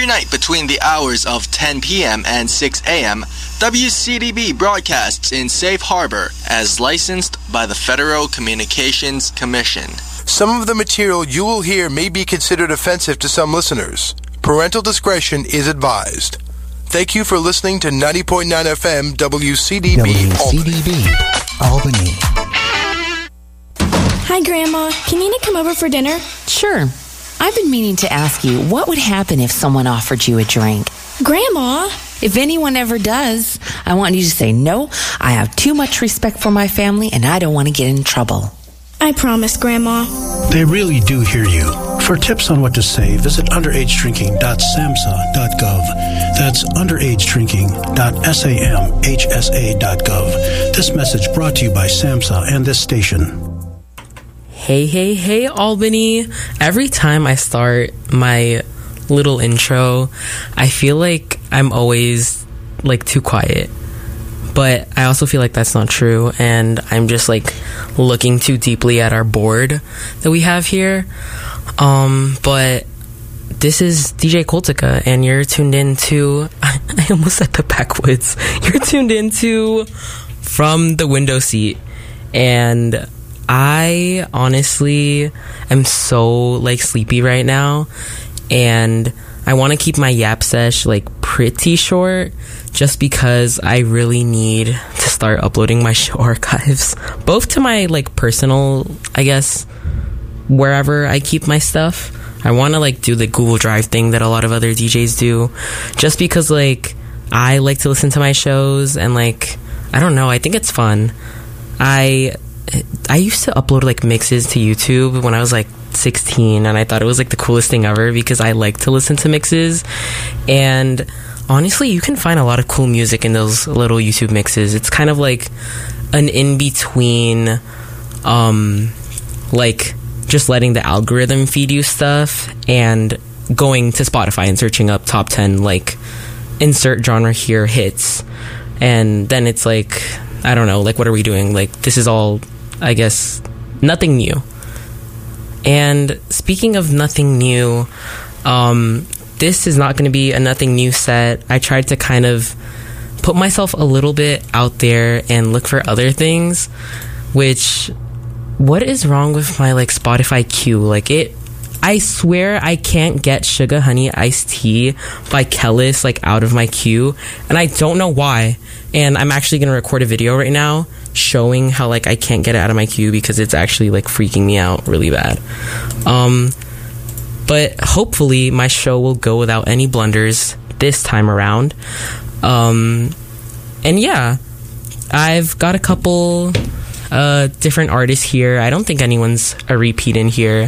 Every night between the hours of 10 p.m. and 6 a.m., WCDB broadcasts in Safe Harbor as licensed by the Federal Communications Commission. Some of the material you will hear may be considered offensive to some listeners. Parental discretion is advised. Thank you for listening to 90.9 FM WCDB Albany. Hi, Grandma. Can Nina come over for dinner? Sure. I've been meaning to ask you, what would happen if someone offered you a drink? Grandma! If anyone ever does, I want you to say, no, I have too much respect for my family and I don't want to get in trouble. I promise, Grandma. They really do hear you. For tips on what to say, visit underagedrinking.samhsa.gov. That's underagedrinking.samhsa.gov. This message brought to you by SAMHSA and this station. Hey, Albany. Every time I start my little intro, I feel like I'm always like too quiet. But I also feel like that's not true, and I'm just like looking too deeply at our board that we have here. But this is DJ Coltica, and you're tuned in to I almost said the backwoods. You're tuned into From the Window Seat, and I honestly am so like sleepy right now, and I want to keep my yap sesh like pretty short just because I really need to start uploading my show archives, both to my like personal, I guess, wherever I keep my stuff. I want to like do the Google Drive thing that a lot of other DJs do, just because like I like to listen to my shows, and like I don't know, I think it's fun. I used to upload like mixes to YouTube when I was like 16, and I thought it was like the coolest thing ever because I like to listen to mixes. And honestly, you can find a lot of cool music in those little YouTube mixes. It's kind of like an in-between, like just letting the algorithm feed you stuff and going to Spotify and searching up top 10 like insert genre here hits, and then it's like, I don't know, like what are we doing? Like this is all, I guess, nothing new. And speaking of nothing new, this is not going to be a nothing new set. I tried to kind of put myself a little bit out there and look for other things, which, what is wrong with my like Spotify queue? Like I swear I can't get Sugar Honey Iced Tea by Kellis like out of my queue, and I don't know why. And I'm actually going to record a video right now showing how like I can't get it out of my queue because it's actually like freaking me out really bad. But hopefully my show will go without any blunders this time around. And yeah, I've got a couple different artists here. I don't think anyone's a repeat in here.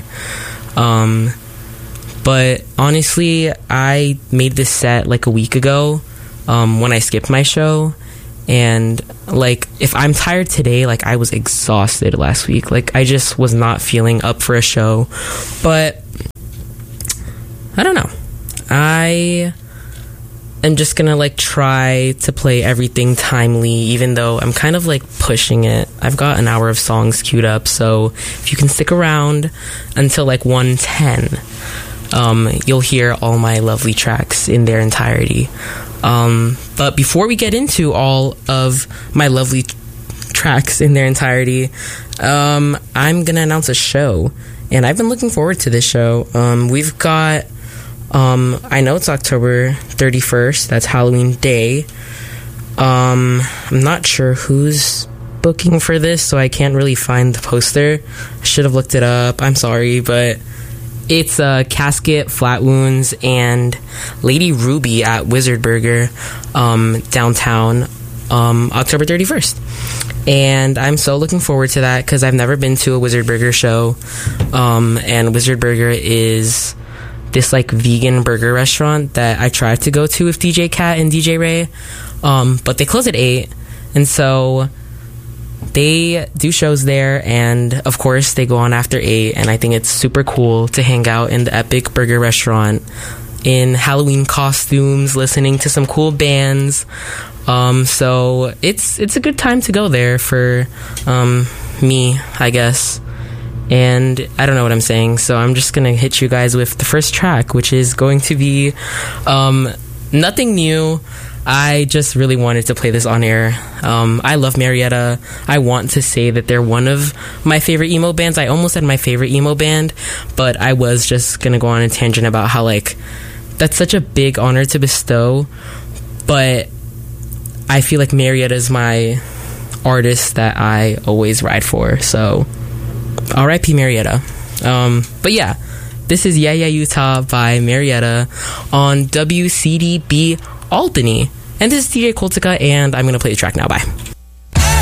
But honestly, I made this set like a week ago when I skipped my show. And like, if I'm tired today, like I was exhausted last week. Like I just was not feeling up for a show. But I don't know. I am just gonna like try to play everything timely, even though I'm kind of like pushing it. I've got an hour of songs queued up, so if you can stick around until like 1:10, you'll hear all my lovely tracks in their entirety. But before we get into all of my lovely tracks in their entirety, I'm gonna announce a show, and I've been looking forward to this show. We've got I know it's October 31st, that's Halloween Day. I'm not sure who's booking for this, so I can't really find the poster. I should have looked it up, I'm sorry, but it's Casket, Flat Wounds, and Lady Ruby at Wizard Burger downtown, October 31st. And I'm so looking forward to that because I've never been to a Wizard Burger show. And Wizard Burger is this like vegan burger restaurant that I tried to go to with DJ Cat and DJ Ray, but they close at 8, and so they do shows there, and of course they go on after 8, and I think it's super cool to hang out in the Epic Burger restaurant in Halloween costumes, listening to some cool bands. So it's a good time to go there for me, I guess. and I don't know what I'm saying, so I'm just gonna hit you guys with the first track, which is going to be nothing new. I just really wanted to play this on air. I love Marietta. I want to say that they're one of my favorite emo bands. I almost said my favorite emo band, but I was just gonna go on a tangent about how, like, that's such a big honor to bestow, but I feel like Marietta is my artist that I always ride for. So R.I.P. Marietta. But yeah, this is Yeah Yeah Utah by Marietta on WCDB Albany. And this is DJ Coltica, and I'm going to play the track now. Bye.